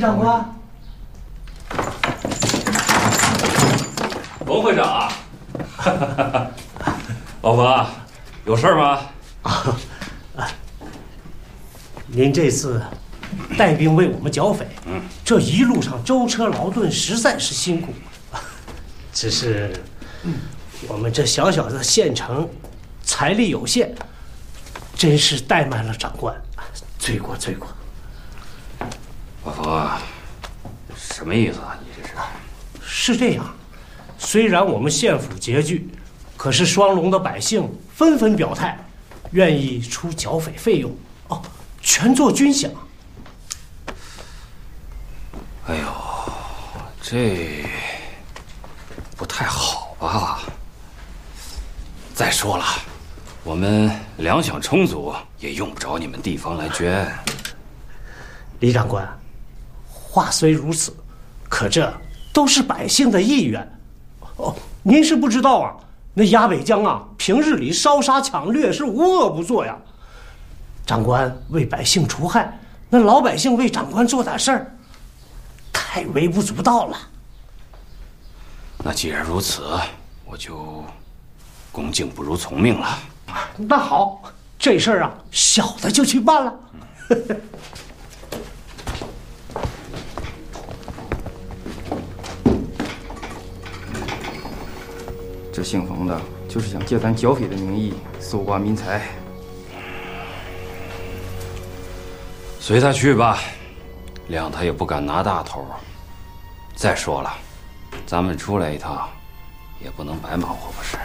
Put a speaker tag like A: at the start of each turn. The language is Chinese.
A: 长官，
B: 冯会长啊，老冯，有事吗？
A: 您这次带兵为我们剿匪，这一路上舟车劳顿，实在是辛苦。只是，我们这小小的县城，财力有限，真是怠慢了长官，罪过罪过。
B: 老冯啊，什么意思啊？你这是？
A: 是这样，虽然我们县府拮据，可是双龙的百姓纷纷表态，愿意出剿匪费用，全做军饷。
B: 哎呦，这不太好吧？再说了，我们粮饷充足，也用不着你们地方来捐。
A: 李长官，话虽如此，可这都是百姓的意愿。您是不知道啊，那鸭北江啊，平日里烧杀抢掠是无恶不作呀。长官为百姓除害，那老百姓为长官做点事儿，太微不足道了。
B: 那既然如此，我就恭敬不如从命了。
A: 那好，这事儿啊，小的就去办了。
C: 这姓冯的，就是想借咱剿匪的名义搜刮民财。
B: 随他去吧，谅他也不敢拿大头。再说了，咱们出来一趟，也不能白忙活，不是？